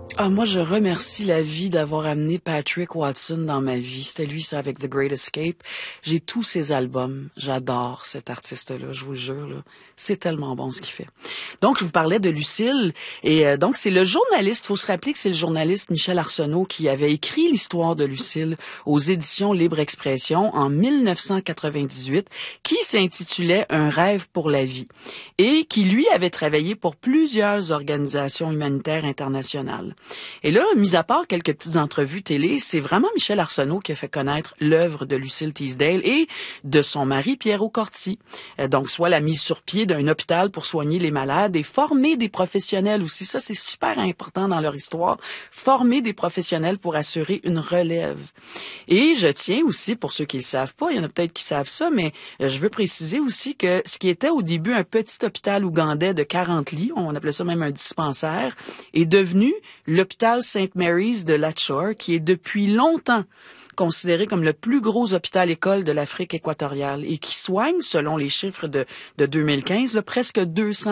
Ah, moi, je remercie la vie d'avoir amené Patrick Watson dans ma vie. C'était lui, ça, avec The Great Escape. J'ai tous ses albums. J'adore cet artiste-là, je vous le jure, là. C'est tellement bon ce qu'il fait. Donc, je vous parlais de Lucille. Et donc, c'est le journaliste, faut se rappeler que c'est le journaliste Michel Arsenault qui avait écrit l'histoire de Lucille aux éditions Libre Expression en 1998, qui s'intitulait Un rêve pour la vie et qui, lui, avait travaillé pour plusieurs organisations humanitaires internationales. Et là, mis à part quelques petites entrevues télé, c'est vraiment Michel Arsenault qui a fait connaître l'œuvre de Lucille Teasdale et de son mari Pierrot Corti. Donc, soit la mise sur pied d'un hôpital pour soigner les malades et former des professionnels aussi. Ça, c'est super important dans leur histoire. Former des professionnels pour assurer une relève. Et je tiens aussi, pour ceux qui ne le savent pas, il y en a peut-être qui savent ça, mais je veux préciser aussi que ce qui était au début un petit hôpital ougandais de 40 lits, on appelait ça même un dispensaire, est devenu l'hôpital St. Mary's de Latchor, qui est depuis longtemps considéré comme le plus gros hôpital-école de l'Afrique équatoriale et qui soigne, selon les chiffres de 2015, là, presque 200